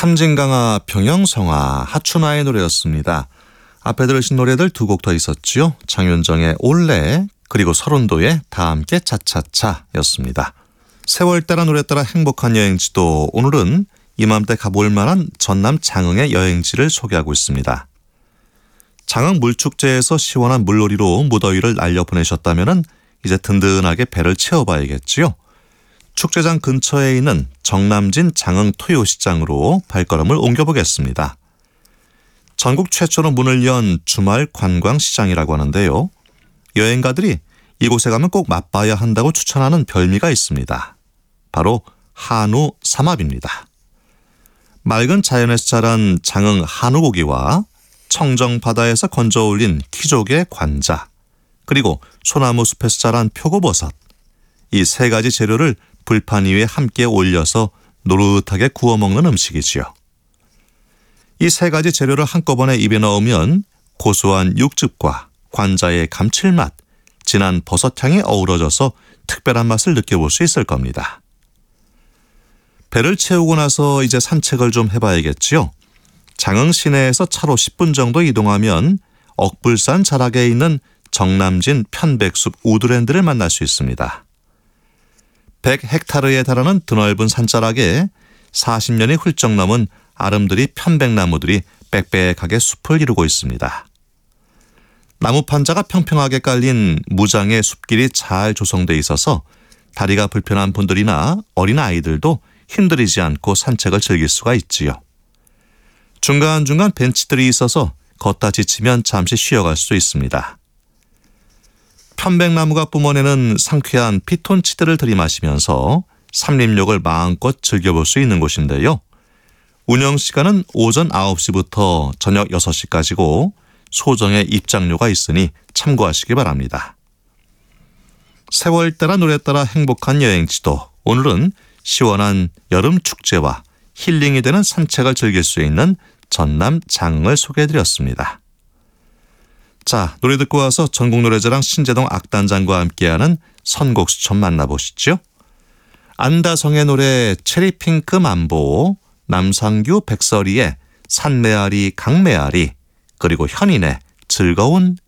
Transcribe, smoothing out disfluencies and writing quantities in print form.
함진강화, 병영성화, 하춘화의 노래였습니다. 앞에 들으신 노래들 두 곡 더 있었지요. 장윤정의 올레 그리고 설운도의 다 함께 차차차였습니다. 세월 따라 노래 따라 행복한 여행지도, 오늘은 이맘때 가볼 만한 전남 장흥의 여행지를 소개하고 있습니다. 장흥 물축제에서 시원한 물놀이로 무더위를 날려보내셨다면 이제 든든하게 배를 채워봐야겠지요. 축제장 근처에 있는 정남진 장흥 토요시장으로 발걸음을 옮겨보겠습니다. 전국 최초로 문을 연 주말 관광시장이라고 하는데요. 여행가들이 이곳에 가면 꼭 맛봐야 한다고 추천하는 별미가 있습니다. 바로 한우 삼합입니다. 맑은 자연에서 자란 장흥 한우고기와 청정 바다에서 건져 올린 키조개 관자, 그리고 소나무 숲에서 자란 표고버섯, 이 세 가지 재료를 불판 위에 함께 올려서 노릇하게 구워 먹는 음식이지요. 이 세 가지 재료를 한꺼번에 입에 넣으면 고소한 육즙과 관자의 감칠맛, 진한 버섯향이 어우러져서 특별한 맛을 느껴볼 수 있을 겁니다. 배를 채우고 나서 이제 산책을 좀 해봐야겠지요. 장흥 시내에서 차로 10분 정도 이동하면 억불산 자락에 있는 정남진 편백숲 우드랜드를 만날 수 있습니다. 100헥타르에 달하는 드넓은 산자락에 40년이 훌쩍 넘은 아름드리 편백나무들이 빽빽하게 숲을 이루고 있습니다. 나무 판자가 평평하게 깔린 무장의 숲길이 잘 조성돼 있어서 다리가 불편한 분들이나 어린 아이들도 힘들이지 않고 산책을 즐길 수가 있지요. 중간중간 벤치들이 있어서 걷다 지치면 잠시 쉬어갈 수 있습니다. 편백나무가 뿜어내는 상쾌한 피톤치드를 들이마시면서 삼림욕을 마음껏 즐겨볼 수 있는 곳인데요. 운영시간은 오전 9시부터 저녁 6시까지고 소정의 입장료가 있으니 참고하시기 바랍니다. 세월 따라 노래 따라 행복한 여행지도, 오늘은 시원한 여름 축제와 힐링이 되는 산책을 즐길 수 있는 전남 장흥을 소개해드렸습니다. 자, 노래 듣고 와서 전국노래자랑 신재동 악단장과 함께하는 선곡 추천 만나보시죠. 안다성의 노래 체리핑크 만보, 남상규 백설이의 산메아리 강메아리, 그리고 현인의 즐거운